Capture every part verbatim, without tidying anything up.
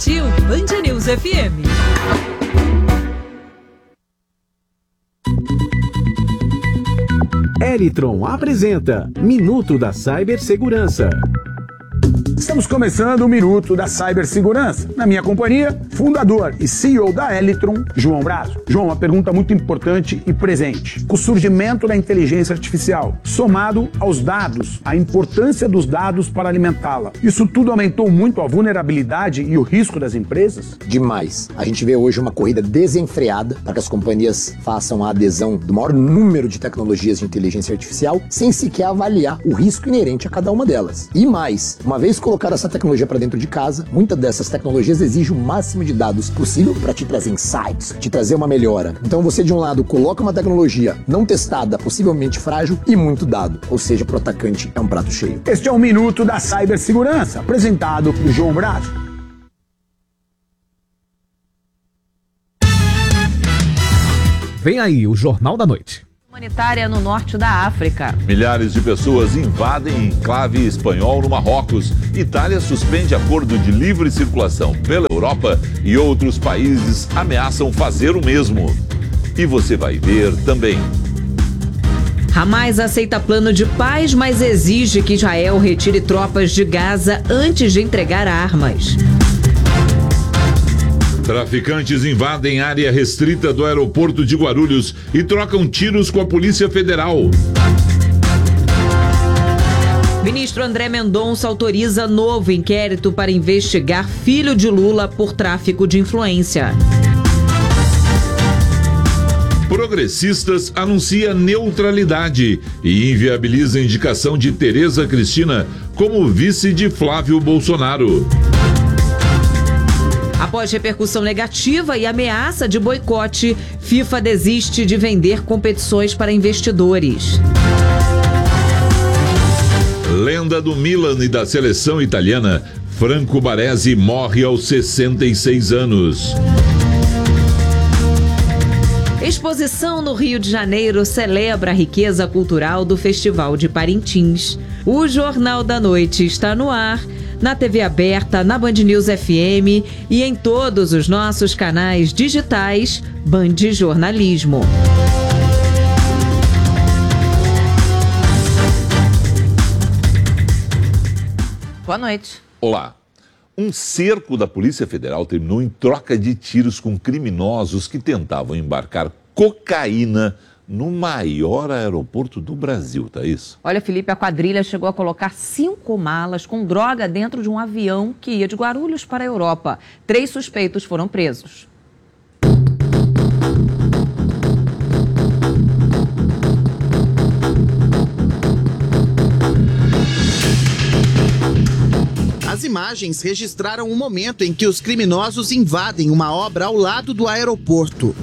Partiu Band News F M. Eritron apresenta Minuto da Cibersegurança. Estamos começando o Minuto da Cibersegurança. Na minha companhia, fundador e C E O da Eritron, João Brazo. João, uma pergunta muito importante e presente. Com o surgimento da inteligência artificial, somado aos dados, a importância dos dados para alimentá-la, isso tudo aumentou muito a vulnerabilidade e o risco das empresas? Demais. A gente vê hoje uma corrida desenfreada para que as companhias façam a adesão do maior número de tecnologias de inteligência artificial sem sequer avaliar o risco inerente a cada uma delas. E mais, uma vez colocar essa tecnologia para dentro de casa, muitas dessas tecnologias exigem o máximo de dados possível para te trazer insights, te trazer uma melhora. Então você, de um lado, coloca uma tecnologia não testada, possivelmente frágil e muito dado. Ou seja, para o atacante é um prato cheio. Este é o Minuto da Cibersegurança, apresentado por João Brazo. Vem aí o Jornal da Noite. Humanitária no norte da África. Milhares de pessoas invadem enclave espanhol no Marrocos. Itália suspende acordo de livre circulação pela Europa e outros países ameaçam fazer o mesmo. E você vai ver também. Hamas aceita plano de paz, mas exige que Israel retire tropas de Gaza antes de entregar armas. Traficantes invadem área restrita do aeroporto de Guarulhos e trocam tiros com a Polícia Federal. Ministro André Mendonça autoriza novo inquérito para investigar filho de Lula por tráfico de influência. Progressistas anuncia neutralidade e inviabiliza a indicação de Tereza Cristina como vice de Flávio Bolsonaro. Após repercussão negativa e ameaça de boicote, FIFA desiste de vender competições para investidores. Lenda do Milan e da seleção italiana, Franco Baresi morre aos sessenta e seis anos. Exposição no Rio de Janeiro celebra a riqueza cultural do Festival de Parintins. O Jornal da Noite está no ar, na T V aberta, na Band News F M e em todos os nossos canais digitais Band Jornalismo. Boa noite. Olá. Um cerco da Polícia Federal terminou em troca de tiros com criminosos que tentavam embarcar cocaína no maior aeroporto do Brasil, tá isso? Olha, Felipe, a quadrilha chegou a colocar cinco malas com droga dentro de um avião que ia de Guarulhos para a Europa. Três suspeitos foram presos. As imagens registraram o momento em que os criminosos invadem uma obra ao lado do aeroporto.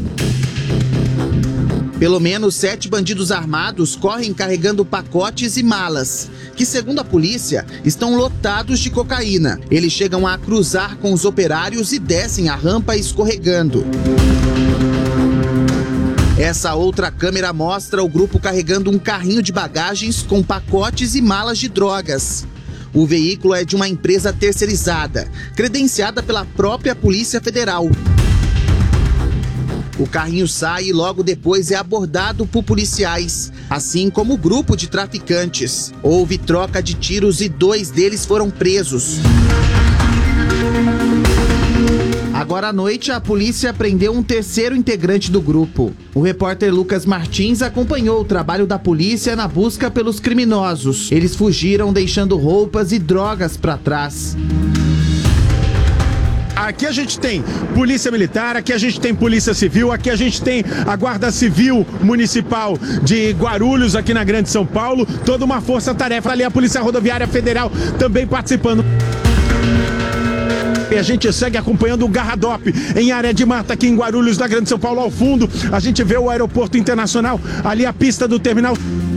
Pelo menos sete bandidos armados correm carregando pacotes e malas, que, segundo a polícia, estão lotados de cocaína. Eles chegam a cruzar com os operários e descem a rampa escorregando. Essa outra câmera mostra o grupo carregando um carrinho de bagagens com pacotes e malas de drogas. O veículo é de uma empresa terceirizada, credenciada pela própria Polícia Federal. O carrinho sai e logo depois é abordado por policiais, assim como o grupo de traficantes. Houve troca de tiros e dois deles foram presos. Agora à noite, a polícia prendeu um terceiro integrante do grupo. O repórter Lucas Martins acompanhou o trabalho da polícia na busca pelos criminosos. Eles fugiram deixando roupas e drogas para trás. Aqui a gente tem Polícia Militar, aqui a gente tem Polícia Civil, aqui a gente tem a Guarda Civil Municipal de Guarulhos, aqui na Grande São Paulo. Toda uma força-tarefa ali, a Polícia Rodoviária Federal também participando. E a gente segue acompanhando o Garradop em área de mata aqui em Guarulhos, na Grande São Paulo. Ao fundo, a gente vê o aeroporto internacional, ali a pista do terminal.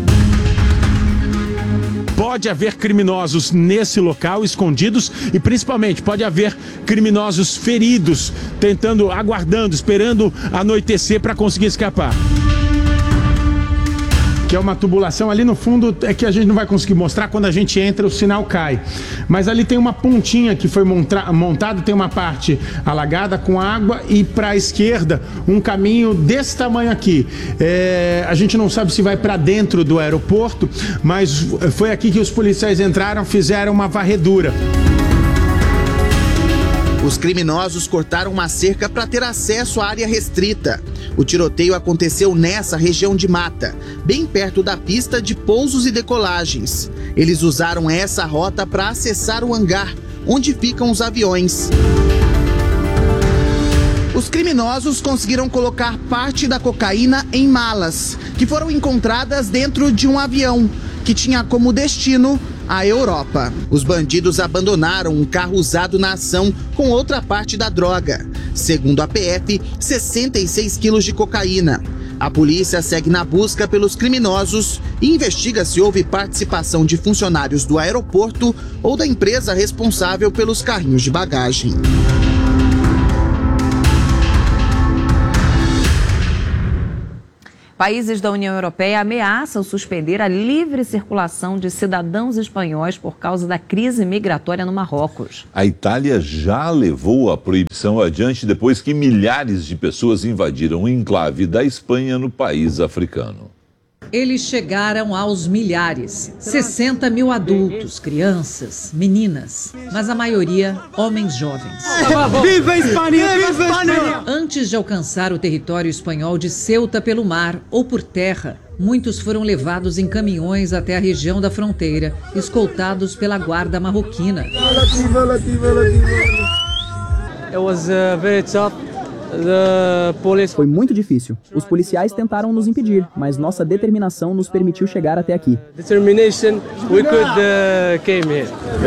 Pode haver criminosos nesse local, escondidos, e principalmente pode haver criminosos feridos, tentando, aguardando, esperando anoitecer para conseguir escapar. que é uma tubulação ali no fundo, é que a gente não vai conseguir mostrar, quando a gente entra o sinal cai. Mas ali tem uma pontinha que foi montra- montada, tem uma parte alagada com água e para a esquerda um caminho desse tamanho aqui. É, a gente não sabe se vai para dentro do aeroporto, mas foi aqui que os policiais entraram, fizeram uma varredura. Os criminosos cortaram uma cerca para ter acesso à área restrita. O tiroteio aconteceu nessa região de mata, bem perto da pista de pousos e decolagens. Eles usaram essa rota para acessar o hangar, onde ficam os aviões. Os criminosos conseguiram colocar parte da cocaína em malas, que foram encontradas dentro de um avião, que tinha como destino a Europa. Os bandidos abandonaram um carro usado na ação com outra parte da droga. Segundo a P F, sessenta e seis quilos de cocaína. A polícia segue na busca pelos criminosos e investiga se houve participação de funcionários do aeroporto ou da empresa responsável pelos carrinhos de bagagem. Países da União Europeia ameaçam suspender a livre circulação de cidadãos espanhóis por causa da crise migratória no Marrocos. A Itália já levou a proibição adiante depois que milhares de pessoas invadiram o enclave da Espanha no país africano. Eles chegaram aos milhares, sessenta mil adultos, crianças, meninas, mas a maioria homens jovens. Viva a Espanha! Viva a Espanha! Antes de alcançar o território espanhol de Ceuta pelo mar ou por terra, muitos foram levados em caminhões até a região da fronteira, escoltados pela guarda marroquina. It was uh, very tough. Foi muito difícil. Os policiais tentaram nos impedir, mas nossa determinação nos permitiu chegar até aqui. Determination, we could uh, came here.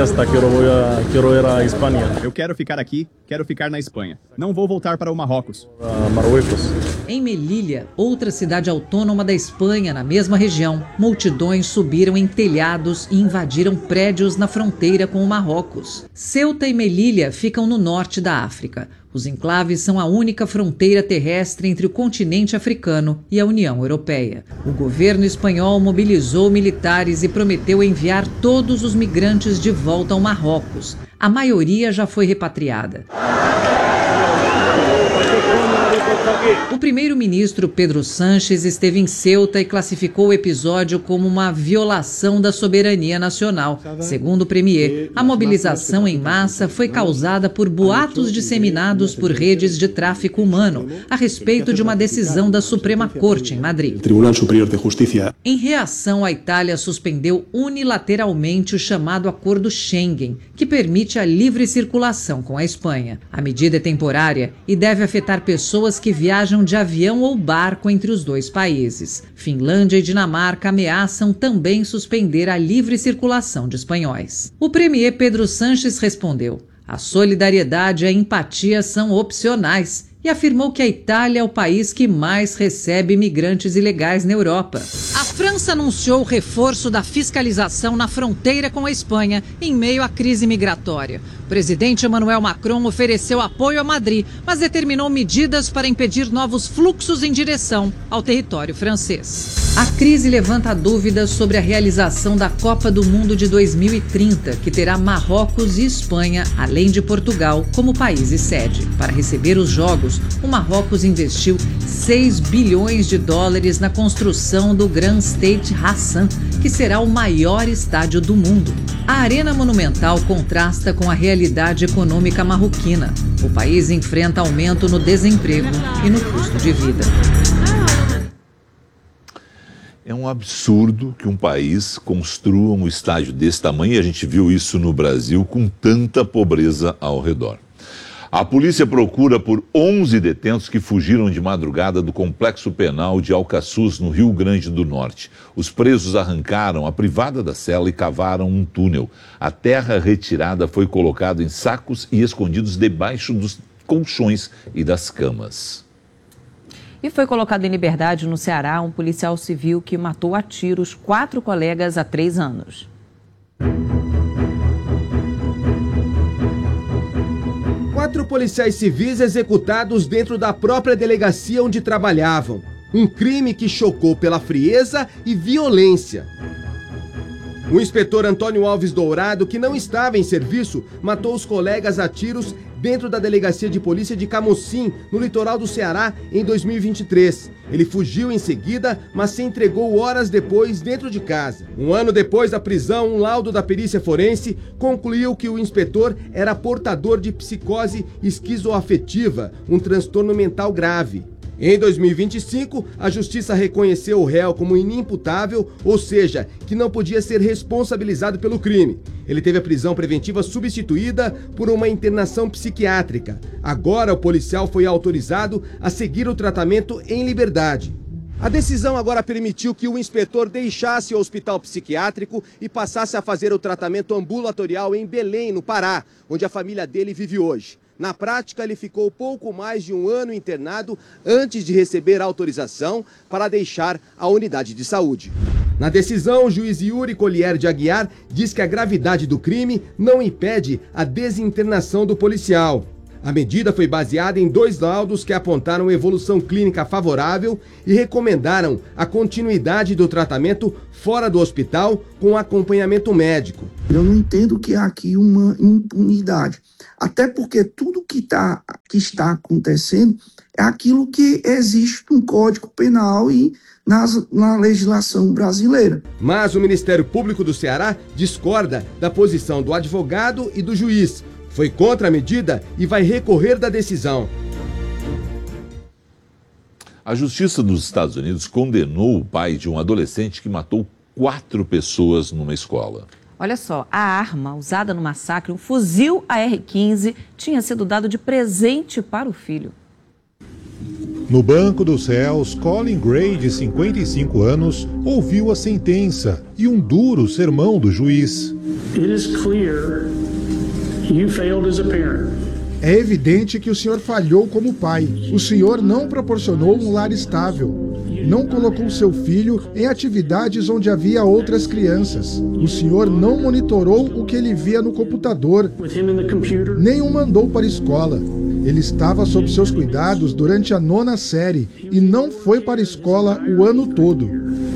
Eu quero ficar aqui, quero ficar na Espanha. Não vou voltar para o Marrocos. Marruecos. Em Melilla, outra cidade autônoma da Espanha, na mesma região, multidões subiram em telhados e invadiram prédios na fronteira com o Marrocos. Ceuta e Melilla ficam no norte da África. Os enclaves são a única fronteira terrestre entre o continente africano e a União Europeia. O governo espanhol mobilizou militares e prometeu enviar todos os migrantes de volta ao Marrocos. A maioria já foi repatriada. O primeiro-ministro Pedro Sánchez esteve em Ceuta e classificou o episódio como uma violação da soberania nacional. Segundo o premier, a mobilização em massa foi causada por boatos disseminados por redes de tráfico humano a respeito de uma decisão da Suprema Corte em Madrid. Tribunal Superior de Justiça. Em reação, a Itália suspendeu unilateralmente o chamado Acordo Schengen, que permite a livre circulação com a Espanha. A medida é temporária e deve afetar pessoas que viajam de avião ou barco entre os dois países. Finlândia e Dinamarca ameaçam também suspender a livre circulação de espanhóis. O premier Pedro Sánchez respondeu: a solidariedade e a empatia são opcionais, e afirmou que a Itália é o país que mais recebe imigrantes ilegais na Europa. A França anunciou o reforço da fiscalização na fronteira com a Espanha em meio à crise migratória. O presidente Emmanuel Macron ofereceu apoio a Madrid, mas determinou medidas para impedir novos fluxos em direção ao território francês. A crise levanta dúvidas sobre a realização da Copa do Mundo de dois mil e trinta, que terá Marrocos e Espanha, além de Portugal, como países sede. Para receber os jogos, o Marrocos investiu seis bilhões de dólares na construção do Grand Stade Hassan, que será o maior estádio do mundo. A Arena Monumental contrasta com a realidade econômica marroquina. O país enfrenta aumento no desemprego e no custo de vida. É um absurdo que um país construa um estádio desse tamanho, e a gente viu isso no Brasil com tanta pobreza ao redor. A polícia procura por onze detentos que fugiram de madrugada do complexo penal de Alcaçuz, no Rio Grande do Norte. Os presos arrancaram a privada da cela e cavaram um túnel. A terra retirada foi colocada em sacos e escondidos debaixo dos colchões e das camas. E foi colocado em liberdade no Ceará um policial civil que matou a tiros quatro colegas há três anos. Quatro policiais civis executados dentro da própria delegacia onde trabalhavam. Um crime que chocou pela frieza e violência. O inspetor Antônio Alves Dourado, que não estava em serviço, matou os colegas a tiros dentro da delegacia de polícia de Camocim, no litoral do Ceará, em dois mil e vinte e três. Ele fugiu em seguida, mas se entregou horas depois dentro de casa. Um ano depois da prisão, um laudo da perícia forense concluiu que o inspetor era portador de psicose esquizoafetiva, um transtorno mental grave. Em dois mil e vinte e cinco, a Justiça reconheceu o réu como inimputável, ou seja, que não podia ser responsabilizado pelo crime. Ele teve a prisão preventiva substituída por uma internação psiquiátrica. Agora, o policial foi autorizado a seguir o tratamento em liberdade. A decisão agora permitiu que o inspetor deixasse o hospital psiquiátrico e passasse a fazer o tratamento ambulatorial em Belém, no Pará, onde a família dele vive hoje. Na prática, ele ficou pouco mais de um ano internado antes de receber autorização para deixar a unidade de saúde. Na decisão, o juiz Yuri Collier de Aguiar diz que a gravidade do crime não impede a desinternação do policial. A medida foi baseada em dois laudos que apontaram evolução clínica favorável e recomendaram a continuidade do tratamento fora do hospital com acompanhamento médico. Eu não entendo que há aqui uma impunidade, até porque tudo que, tá, que está acontecendo é aquilo que existe no Código Penal e nas, na legislação brasileira. Mas o Ministério Público do Ceará discorda da posição do advogado e do juiz. Foi contra a medida e vai recorrer da decisão. A Justiça dos Estados Unidos condenou o pai de um adolescente que matou quatro pessoas numa escola. Olha só, a arma usada no massacre, um fuzil A R quinze, tinha sido dado de presente para o filho. No banco dos réus, Colin Gray, de cinquenta e cinco anos, ouviu a sentença e um duro sermão do juiz. It is clear you failed as a parent. É evidente que o senhor falhou como pai. O senhor não proporcionou um lar estável. Não colocou seu filho em atividades onde havia outras crianças. O senhor não monitorou o que ele via no computador, nem o mandou para a escola. Ele estava sob seus cuidados durante a nona série e não foi para a escola o ano todo.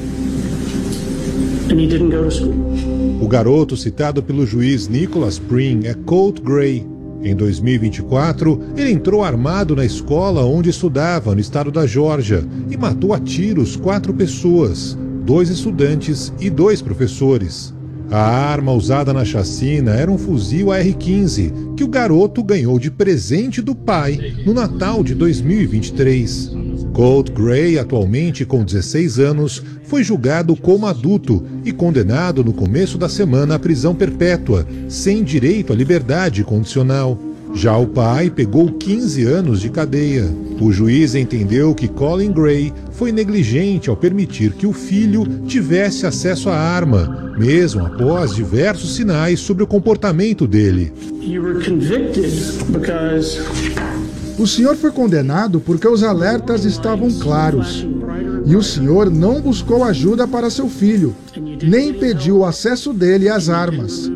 O garoto citado pelo juiz Nicholas Pring é Colt Gray. Em dois mil e vinte e quatro, ele entrou armado na escola onde estudava, no estado da Geórgia, e matou a tiros quatro pessoas, dois estudantes e dois professores. A arma usada na chacina era um fuzil A R quinze, que o garoto ganhou de presente do pai no Natal de dois mil e vinte e três. Colt Gray, atualmente com dezesseis anos, foi julgado como adulto e condenado no começo da semana à prisão perpétua, sem direito à liberdade condicional. Já o pai pegou quinze anos de cadeia. O juiz entendeu que Colin Gray foi negligente ao permitir que o filho tivesse acesso à arma, mesmo após diversos sinais sobre o comportamento dele. You were convicted because O senhor foi condenado porque os alertas estavam claros. E o senhor não buscou ajuda para seu filho, nem impediu o acesso dele às armas.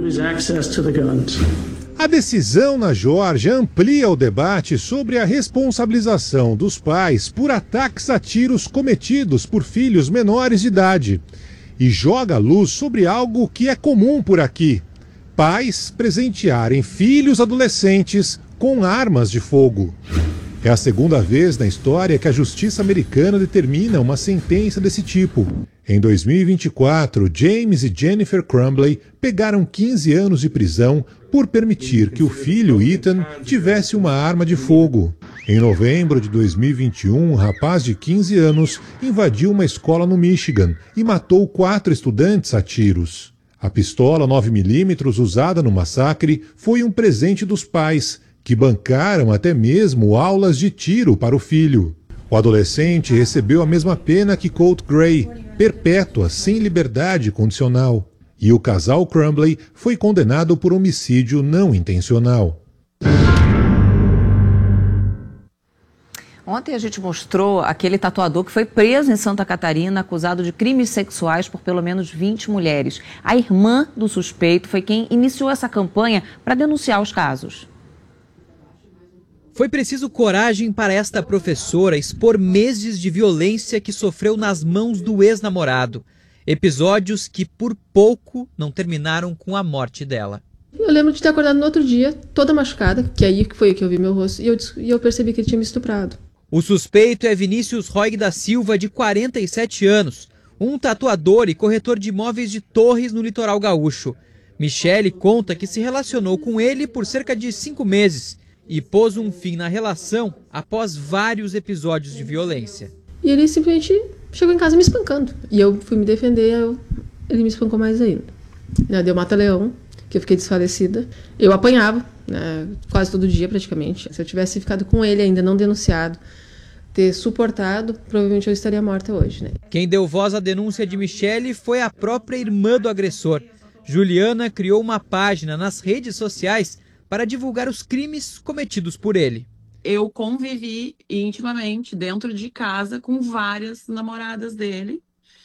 A decisão na Geórgia amplia o debate sobre a responsabilização dos pais por ataques a tiros cometidos por filhos menores de idade e joga luz sobre algo que é comum por aqui: pais presentearem filhos adolescentes com armas de fogo. É a segunda vez na história que a justiça americana determina uma sentença desse tipo. Em dois mil e vinte e quatro, James e Jennifer Crumbley pegaram quinze anos de prisão por permitir que o filho Ethan tivesse uma arma de fogo. Em novembro de dois mil e vinte e um, um rapaz de quinze anos invadiu uma escola no Michigan e matou quatro estudantes a tiros. A pistola nove milímetros usada no massacre foi um presente dos pais, que bancaram até mesmo aulas de tiro para o filho. O adolescente recebeu a mesma pena que Colt Gray, perpétua, sem liberdade condicional. E o casal Crumbley foi condenado por homicídio não intencional. Ontem a gente mostrou aquele tatuador que foi preso em Santa Catarina, acusado de crimes sexuais por pelo menos vinte mulheres. A irmã do suspeito foi quem iniciou essa campanha para denunciar os casos. Foi preciso coragem para esta professora expor meses de violência que sofreu nas mãos do ex-namorado. Episódios que, por pouco, não terminaram com a morte dela. Eu lembro de ter acordado no outro dia, toda machucada, que aí foi que eu vi meu rosto, e eu, e eu percebi que ele tinha me estuprado. O suspeito é Vinícius Roig da Silva, de quarenta e sete anos, um tatuador e corretor de imóveis de Torres, no litoral gaúcho. Michele conta que se relacionou com ele por cerca de cinco meses e pôs um fim na relação após vários episódios de violência. E ele simplesmente chegou em casa me espancando. E eu fui me defender, eu, ele me espancou mais ainda. Deu mata-leão, que eu fiquei desfalecida. Eu apanhava, né, quase todo dia praticamente. Se eu tivesse ficado com ele ainda não denunciado, ter suportado, provavelmente eu estaria morta hoje, né? Quem deu voz à denúncia de Michele foi a própria irmã do agressor. Juliana criou uma página nas redes sociais para divulgar os crimes cometidos por ele. Eu convivi intimamente dentro de casa com várias namoradas dele,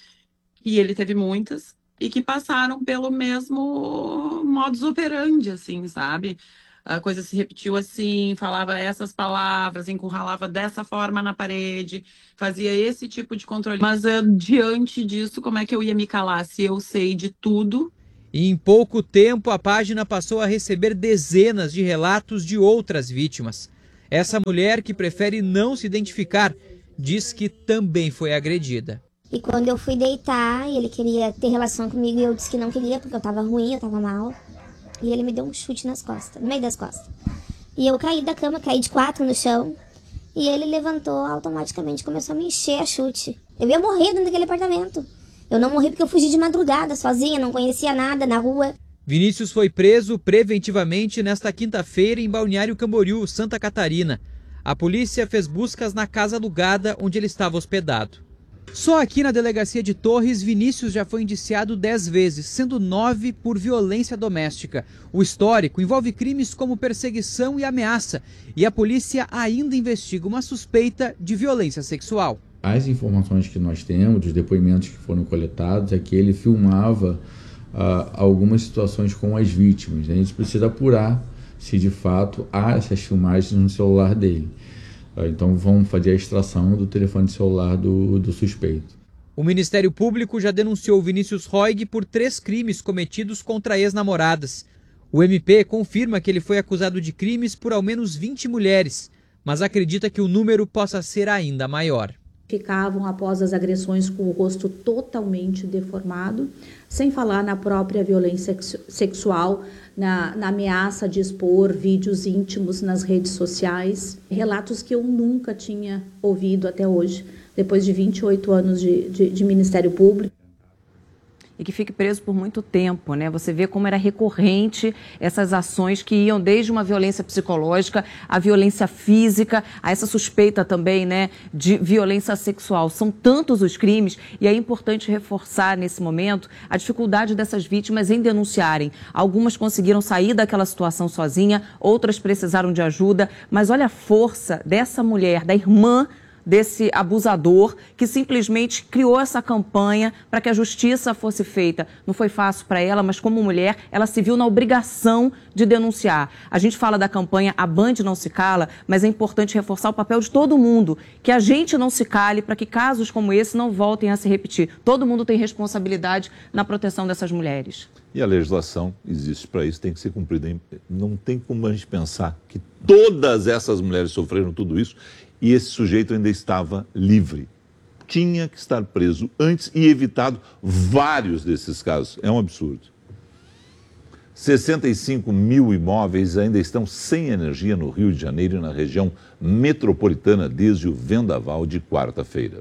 e ele teve muitas, e que passaram pelo mesmo modus operandi, assim, sabe? A coisa se repetiu assim, falava essas palavras, encurralava dessa forma na parede, fazia esse tipo de controle. Mas uh, diante disso, como é que eu ia me calar se eu sei de tudo? E em pouco tempo, a página passou a receber dezenas de relatos de outras vítimas. Essa mulher, que prefere não se identificar, diz que também foi agredida. E quando eu fui deitar, ele queria ter relação comigo e eu disse que não queria, porque eu tava ruim, eu tava mal. E ele me deu um chute nas costas, no meio das costas. E eu caí da cama, caí de quatro no chão. E ele levantou, automaticamente começou a me encher a chute. Eu ia morrer dentro daquele apartamento. Eu não morri porque eu fugi de madrugada, sozinha, não conhecia nada na rua. Vinícius foi preso preventivamente nesta quinta-feira em Balneário Camboriú, Santa Catarina. A polícia fez buscas na casa alugada onde ele estava hospedado. Só aqui na delegacia de Torres, Vinícius já foi indiciado dez vezes, sendo nove por violência doméstica. O histórico envolve crimes como perseguição e ameaça, e a polícia ainda investiga uma suspeita de violência sexual. As informações que nós temos, dos depoimentos que foram coletados, é que ele filmava uh, algumas situações com as vítimas. A gente precisa apurar se de fato há essas filmagens no celular dele. Uh, então vamos fazer a extração do telefone celular do, do suspeito. O Ministério Público já denunciou Vinícius Roig por três crimes cometidos contra ex-namoradas. O M P confirma que ele foi acusado de crimes por ao menos vinte mulheres, mas acredita que o número possa ser ainda maior. Ficavam após as agressões com o rosto totalmente deformado, sem falar na própria violência sexual, na, na ameaça de expor vídeos íntimos nas redes sociais, relatos que eu nunca tinha ouvido até hoje, depois de vinte e oito anos de, de, de Ministério Público. E que fique preso por muito tempo, né? Você vê como era recorrente essas ações que iam desde uma violência psicológica, a violência física, a essa suspeita também, né, de violência sexual. São tantos os crimes e é importante reforçar nesse momento a dificuldade dessas vítimas em denunciarem. Algumas conseguiram sair daquela situação sozinha, outras precisaram de ajuda, mas olha a força dessa mulher, da irmã desse abusador, que simplesmente criou essa campanha para que a justiça fosse feita. Não foi fácil para ela, mas como mulher, ela se viu na obrigação de denunciar. A gente fala da campanha A Band Não Se Cala, mas é importante reforçar o papel de todo mundo, que a gente não se cale para que casos como esse não voltem a se repetir. Todo mundo tem responsabilidade na proteção dessas mulheres. E a legislação existe para isso, tem que ser cumprida. Não tem como a gente pensar que todas essas mulheres sofreram tudo isso e esse sujeito ainda estava livre. Tinha que estar preso antes e evitado vários desses casos. É um absurdo. sessenta e cinco mil imóveis ainda estão sem energia no Rio de Janeiro e na região metropolitana desde o vendaval de quarta-feira.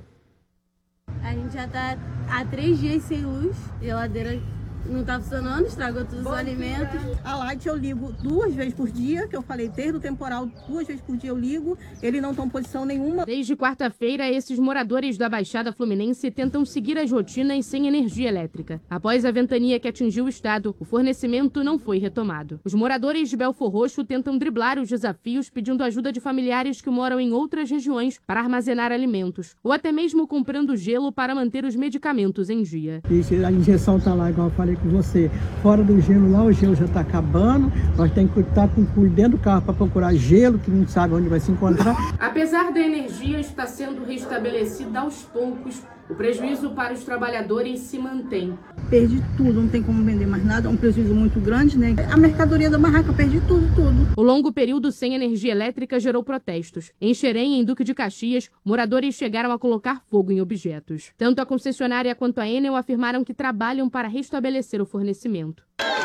A gente já está há três dias sem luz, geladeira não está funcionando, estragou todos os alimentos. A Light eu ligo duas vezes por dia, que eu falei, desde o temporal, duas vezes por dia eu ligo, ele não toma posição nenhuma. Desde quarta-feira, esses moradores da Baixada Fluminense tentam seguir as rotinas sem energia elétrica. Após a ventania que atingiu o estado, o fornecimento não foi retomado. Os moradores de Belfor Roxo tentam driblar os desafios pedindo ajuda de familiares que moram em outras regiões para armazenar alimentos, ou até mesmo comprando gelo para manter os medicamentos em dia. E a injeção tá lá, igual eu falei com você. Fora do gelo lá, o gelo já está acabando. Nós temos que estar com cuidado dentro do carro para procurar gelo, que não sabe onde vai se encontrar. Apesar da energia estar sendo restabelecida aos poucos, o prejuízo para os trabalhadores se mantém. Perdi tudo, não tem como vender mais nada, é um prejuízo muito grande, né? A mercadoria da barraca, perdi tudo, tudo. O longo período sem energia elétrica gerou protestos. Em Xerém, em Duque de Caxias, moradores chegaram a colocar fogo em objetos. Tanto a concessionária quanto a Enel afirmaram que trabalham para restabelecer o fornecimento.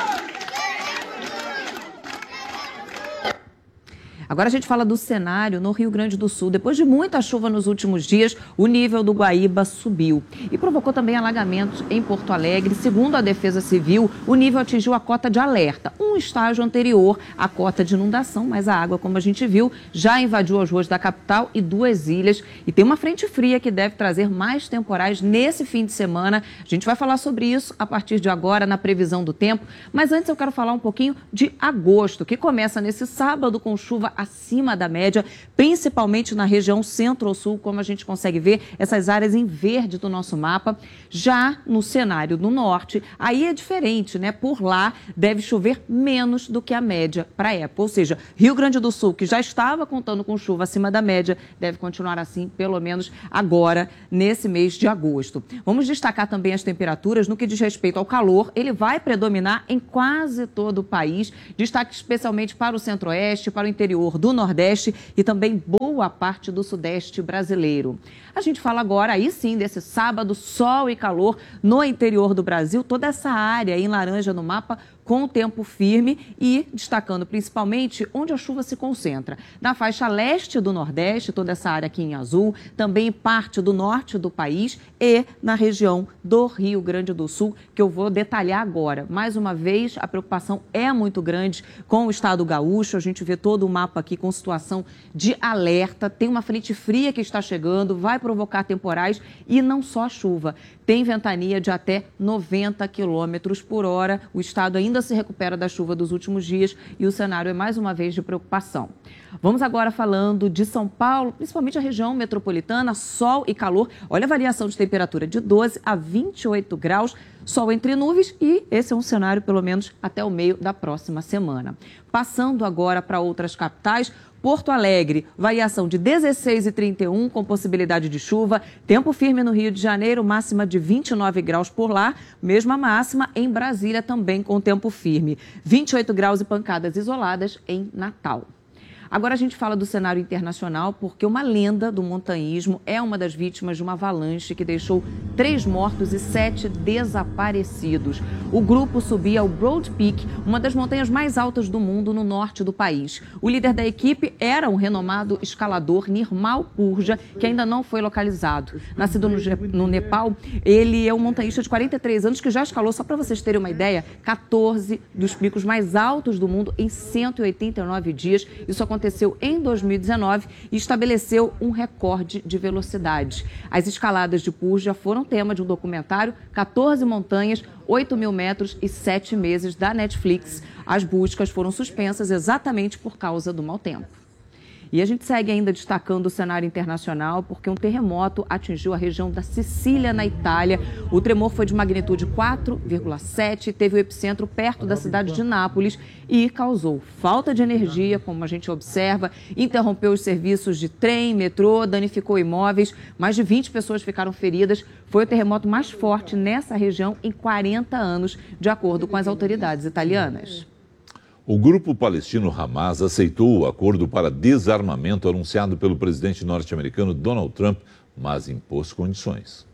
Agora a gente fala do cenário no Rio Grande do Sul. Depois de muita chuva nos últimos dias, o nível do Guaíba subiu e provocou também alagamentos em Porto Alegre. Segundo a Defesa Civil, o nível atingiu a cota de alerta, um estágio anterior à cota de inundação, mas a água, como a gente viu, já invadiu as ruas da capital e duas ilhas. E tem uma frente fria que deve trazer mais temporais nesse fim de semana. A gente vai falar sobre isso a partir de agora, na previsão do tempo. Mas antes eu quero falar um pouquinho de agosto, que começa nesse sábado com chuva acima da média, principalmente na região centro-sul, como a gente consegue ver, essas áreas em verde do nosso mapa. Já no cenário do norte, aí é diferente, né? Por lá deve chover menos do que a média para a época. Ou seja, Rio Grande do Sul, que já estava contando com chuva acima da média, deve continuar assim, pelo menos agora, nesse mês de agosto. Vamos destacar também as temperaturas no que diz respeito ao calor. Ele vai predominar em quase todo o país, destaque especialmente para o centro-oeste, para o interior do Nordeste e também boa parte do Sudeste brasileiro. A gente fala agora, aí sim, desse sábado, sol e calor no interior do Brasil, toda essa área em laranja no mapa, com o tempo firme e destacando principalmente onde a chuva se concentra. Na faixa leste do Nordeste, toda essa área aqui em azul, também parte do norte do país e na região do Rio Grande do Sul, que eu vou detalhar agora. Mais uma vez, a preocupação é muito grande com o estado gaúcho. A gente vê todo o mapa aqui com situação de alerta. Tem uma frente fria que está chegando, vai provocar temporais e não só chuva. Tem ventania de até noventa quilômetros por hora. O estado ainda se recupera da chuva dos últimos dias e o cenário é mais uma vez de preocupação. Vamos agora falando de São Paulo, principalmente a região metropolitana, sol e calor. Olha a variação de temperatura de doze a vinte e oito graus, sol entre nuvens e esse é um cenário pelo menos até o meio da próxima semana. Passando agora para outras capitais, Porto Alegre, variação de dezesseis e trinta e um, com possibilidade de chuva. Tempo firme no Rio de Janeiro, máxima de vinte e nove graus por lá. Mesma máxima em Brasília, também com tempo firme. vinte e oito graus e pancadas isoladas em Natal. Agora a gente fala do cenário internacional porque uma lenda do montanhismo é uma das vítimas de uma avalanche que deixou três mortos e sete desaparecidos. O grupo subia ao Broad Peak, uma das montanhas mais altas do mundo no norte do país. O líder da equipe era um renomado escalador Nirmal Purja, que ainda não foi localizado. Nascido no, no Nepal, ele é um montanhista de quarenta e três anos que já escalou, só para vocês terem uma ideia, quatorze dos picos mais altos do mundo em cento e oitenta e nove dias. Isso aconteceu aconteceu em dois mil e dezenove e estabeleceu um recorde de velocidade. As escaladas de Purja foram tema de um documentário, quatorze montanhas, oito mil metros e sete meses da Netflix. As buscas foram suspensas exatamente por causa do mau tempo. E a gente segue ainda destacando o cenário internacional porque um terremoto atingiu a região da Sicília, na Itália. O tremor foi de magnitude quatro vírgula sete, teve o epicentro perto da cidade de Nápoles e causou falta de energia, como a gente observa, interrompeu os serviços de trem, metrô, danificou imóveis. Mais de vinte pessoas ficaram feridas. Foi o terremoto mais forte nessa região em quarenta anos, de acordo com as autoridades italianas. O grupo palestino Hamas aceitou o acordo para desarmamento anunciado pelo presidente norte-americano Donald Trump, mas impôs condições.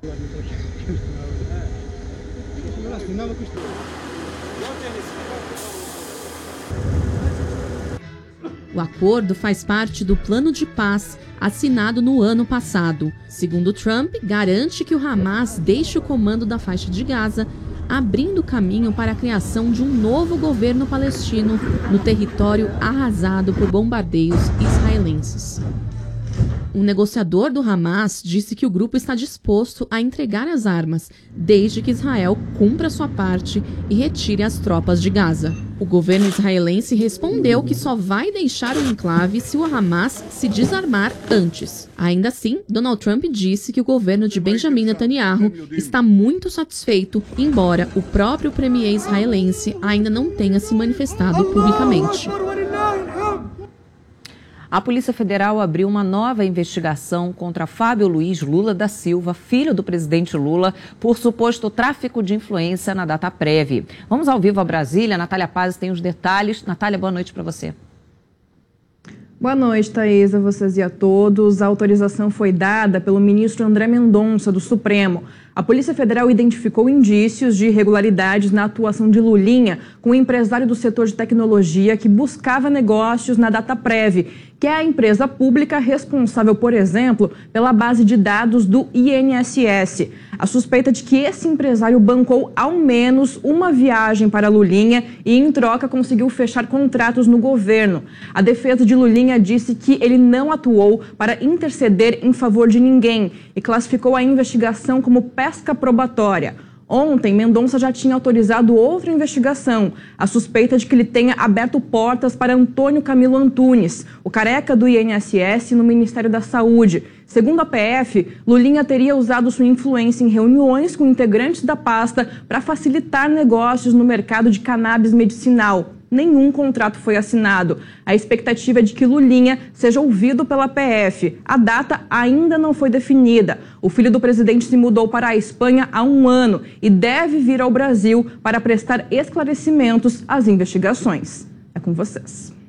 O acordo faz parte do plano de paz assinado no ano passado. Segundo Trump, garante que o Hamas deixe o comando da faixa de Gaza, abrindo caminho para a criação de um novo governo palestino no território arrasado por bombardeios israelenses. Um negociador do Hamas disse que o grupo está disposto a entregar as armas, desde que Israel cumpra sua parte e retire as tropas de Gaza. O governo israelense respondeu que só vai deixar o enclave se o Hamas se desarmar antes. Ainda assim, Donald Trump disse que o governo de Benjamin Netanyahu está muito satisfeito, embora o próprio premier israelense ainda não tenha se manifestado publicamente. A Polícia Federal abriu uma nova investigação contra Fábio Luiz Lula da Silva, filho do presidente Lula, por suposto tráfico de influência na Dataprev. Vamos ao vivo a Brasília. Natália Paz tem os detalhes. Natália, boa noite para você. Boa noite, Thaís, a vocês e a todos. A autorização foi dada pelo ministro André Mendonça, do Supremo. A Polícia Federal identificou indícios de irregularidades na atuação de Lulinha com um empresário do setor de tecnologia que buscava negócios na Dataprev, que é a empresa pública responsável, por exemplo, pela base de dados do I N S S. A suspeita de que esse empresário bancou ao menos uma viagem para Lulinha e, em troca, conseguiu fechar contratos no governo. A defesa de Lulinha disse que ele não atuou para interceder em favor de ninguém e classificou a investigação como pesca probatória. Ontem, Mendonça já tinha autorizado outra investigação, a suspeita de que ele tenha aberto portas para Antônio Camilo Antunes, o careca do I N S S no Ministério da Saúde. Segundo a P F, Lulinha teria usado sua influência em reuniões com integrantes da pasta para facilitar negócios no mercado de cannabis medicinal. Nenhum contrato foi assinado. A expectativa é de que Lulinha seja ouvido pela P F. A data ainda não foi definida. O filho do presidente se mudou para a Espanha há um ano e deve vir ao Brasil para prestar esclarecimentos às investigações. É com vocês.